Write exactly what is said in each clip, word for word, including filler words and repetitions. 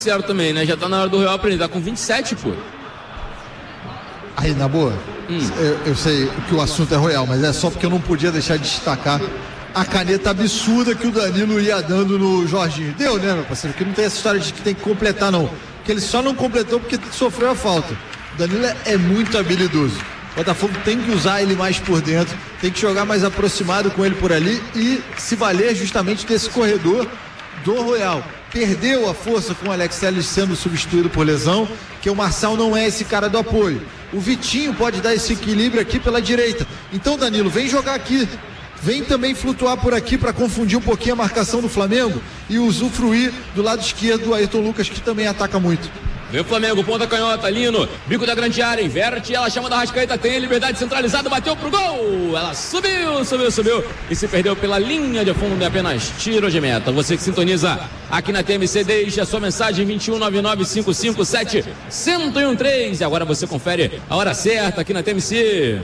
Certo também, né? Já tá na hora do Royal aprender, tá com vinte e sete, pô. Aí, na boa, hum. eu, eu sei que o assunto é Royal, mas é só porque eu não podia deixar de destacar a caneta absurda que o Danilo ia dando no Jorginho. Deu, né, meu parceiro? Que não tem essa história de que tem que completar, não. Que ele só não completou porque sofreu a falta. O Danilo é, é muito habilidoso. O Botafogo tem que usar ele mais por dentro, tem que jogar mais aproximado com ele por ali e se valer justamente desse corredor do Royal. Perdeu a força com o Alex Telles sendo substituído por lesão, que o Marçal não é esse cara do apoio. O Vitinho pode dar esse equilíbrio aqui pela direita. Então, Danilo, vem jogar aqui. Vem também flutuar por aqui para confundir um pouquinho a marcação do Flamengo e usufruir do lado esquerdo do Ayrton Lucas, que também ataca muito. Vem o Flamengo, ponta canhota, Lino, bico da grande área, inverte, ela chama da Arrascaeta, tem liberdade centralizada, bateu pro gol, ela subiu, subiu, subiu e se perdeu pela linha de fundo, é apenas tiro de meta. Você que sintoniza aqui na T M C, deixe a sua mensagem vinte e um, nove nove cinco cinco sete, um zero um três e agora você confere a hora certa aqui na T M C.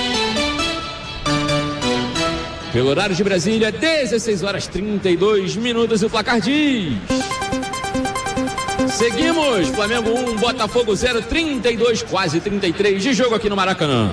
Pelo horário de Brasília, dezesseis horas e trinta e dois minutos e o placar diz... Seguimos, Flamengo um, Botafogo zero, trinta e dois, quase trinta e três de jogo aqui no Maracanã.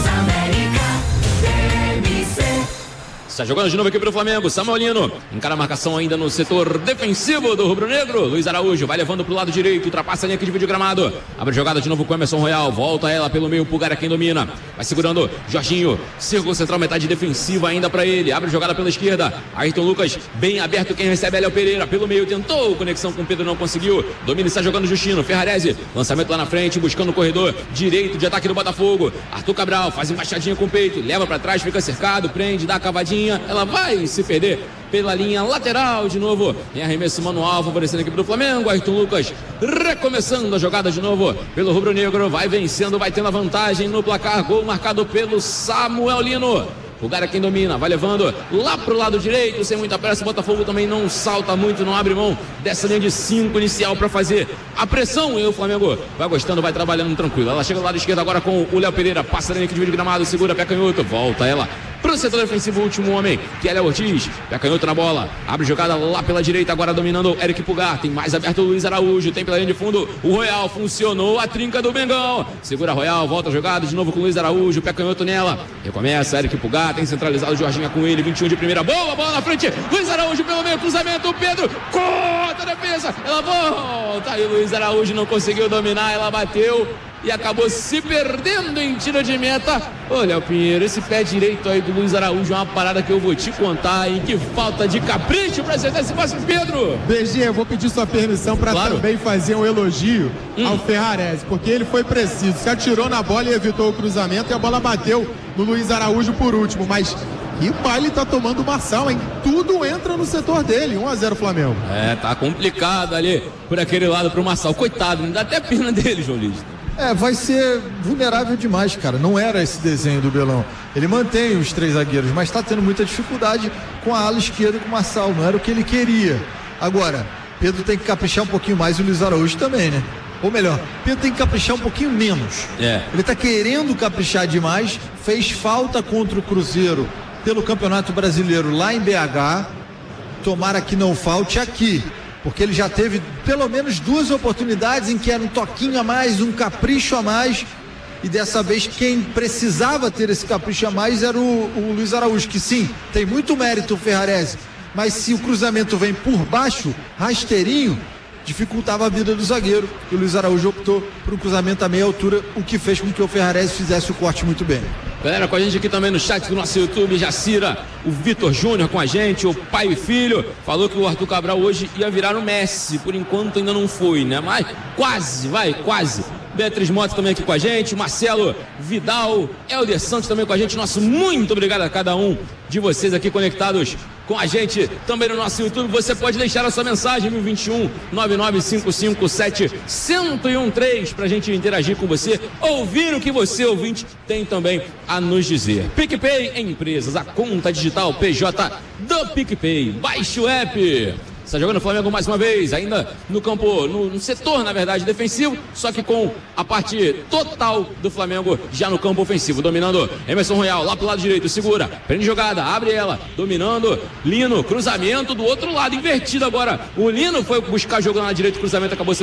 Está jogando de novo aqui para o Flamengo, Samuelino, encara a marcação ainda no setor defensivo do rubro-negro, Luiz Araújo vai levando para o lado direito, ultrapassa a linha que divide o gramado, abre jogada de novo com Emerson Royal, volta ela pelo meio, Pulgar é quem domina, vai segurando Jorginho, círculo central, metade defensiva ainda para ele, abre jogada pela esquerda, Ayrton Lucas bem aberto, quem recebe é Léo Pereira, pelo meio tentou, conexão com o Pedro, não conseguiu, domina e está jogando Justino, Ferrarese, lançamento lá na frente, buscando o corredor direito de ataque do Botafogo, Arthur Cabral faz embaixadinha com o peito, leva para trás, fica cercado, prende, dá a cavadinha, ela vai se perder pela linha lateral de novo, em arremesso manual favorecendo a equipe do Flamengo, Ayrton Lucas recomeçando a jogada de novo pelo rubro-negro, vai vencendo, vai tendo a vantagem no placar, gol marcado pelo Samuel Lino. O cara quem domina, vai levando lá pro lado direito, sem muita pressa, o Botafogo também não salta muito, não abre mão dessa linha de cinco inicial para fazer a pressão, e o Flamengo vai gostando, vai trabalhando tranquilo, ela chega do lado esquerdo agora com o Léo Pereira, passa a linha que divide o gramado, segura pé canhoto, volta ela pro setor defensivo, o último homem, que é Léo Ortiz, pé canhoto na bola, abre jogada lá pela direita, agora dominando Eric Pulgar, tem mais aberto o Luiz Araújo, tem pela linha de fundo o Royal, funcionou a trinca do Mengão, segura Royal, volta a jogada de novo com o Luiz Araújo, pé canhoto nela, recomeça Eric Pulgar, tem centralizado o Jorginho com ele, vinte e um de primeira, boa bola na frente, Luiz Araújo pelo meio, cruzamento, o Pedro, corta a defesa, ela volta, e o Luiz Araújo não conseguiu dominar, ela bateu e acabou se perdendo em tiro de meta. Ô, Léo Pinheiro, esse pé direito aí do Luiz Araújo é uma parada que eu vou te contar, hein? Que falta de capricho pra acertar esse passe, Pedro. Beijinho, eu vou pedir sua permissão pra claro. também fazer um elogio hum. ao Ferrarese, porque ele foi preciso, se atirou na bola e evitou o cruzamento e a bola bateu no Luiz Araújo por último, mas que baile tá tomando o Marçal, hein? Tudo entra no setor dele, um a zero Flamengo. É, tá complicado ali por aquele lado pro Marçal, coitado, não dá até pena dele, João Lista. É, vai ser vulnerável demais, cara. Não era esse desenho do Belão. Ele mantém os três zagueiros, mas está tendo muita dificuldade com a ala esquerda com o Marçal. Não era o que ele queria. Agora, Pedro tem que caprichar um pouquinho mais e o Luiz Araújo também, né? Ou melhor, Pedro tem que caprichar um pouquinho menos. É. Ele tá querendo caprichar demais. Fez falta contra o Cruzeiro pelo Campeonato Brasileiro lá em B H. Tomara que não falte aqui, porque ele já teve pelo menos duas oportunidades em que era um toquinho a mais, um capricho a mais, e dessa vez quem precisava ter esse capricho a mais era o, o Luiz Araújo, que sim, tem muito mérito o Ferrarese, mas se o cruzamento vem por baixo, rasteirinho, dificultava a vida do zagueiro, e o Luiz Araújo optou por um cruzamento a meia altura, o que fez com que o Ferrarese fizesse o corte muito bem. Galera, com a gente aqui também no chat do nosso YouTube, Jacira, o Vitor Júnior com a gente, o pai e filho, falou que o Arthur Cabral hoje ia virar o Messi, por enquanto ainda não foi, né? Mas quase, vai, quase. Beatriz Mota também aqui com a gente, Marcelo Vidal, Helder Santos também com a gente, nosso muito obrigado a cada um de vocês aqui conectados com a gente também no nosso YouTube. Você pode deixar a sua mensagem no vinte e um, nove nove cinco cinco sete, um zero um três pra gente interagir com você, ouvir o que você, ouvinte, tem também a nos dizer. PicPay Empresas, a conta digital P J do PicPay. Baixe o app. Está jogando o Flamengo mais uma vez, ainda no campo, no, no setor, na verdade, defensivo, só que com a parte total do Flamengo já no campo ofensivo, dominando Emerson Royal, lá pro lado direito, segura, prende jogada, abre ela, dominando, Lino, cruzamento do outro lado, invertido agora, o Lino foi buscar jogo na direita, cruzamento acabou sendo